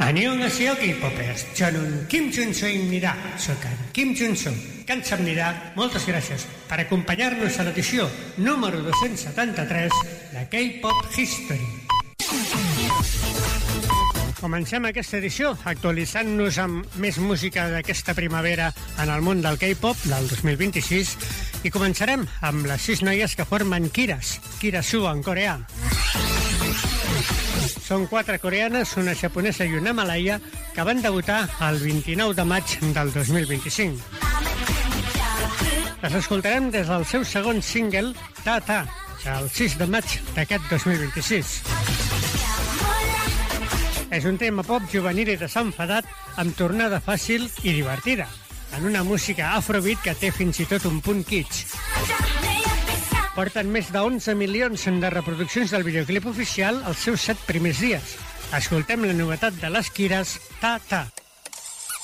안녕하세요 K-popers. 저는 김준서입니다. Soc en Kim Junso. 감사합니다. Moltes gràcies per acompanyar-nos a l'edició número 273 de K-Pop History. Comencem aquesta edició actualitzant-nos amb més música d'aquesta primavera en el món del K-pop del 2026 i començarem amb les 6 noies que formen Kiras, Kirasu en coreà. Són 4 coreanes, una japonesa i una malaia, que van debutar el 29 de maig del 2025. Les escoltarem des del seu segon single, Ta Ta, el 6 de maig d'aquest 2026. És un tema pop juvenil i desenfadat amb tornada fàcil i divertida, en una música afrobeat que té fins i tot un punt kitsch. Porten més de 11 milions de reproduccions del videoclip oficial els seus 7 primers dies. Escoltem la novetat de les Kiras, Ta Ta.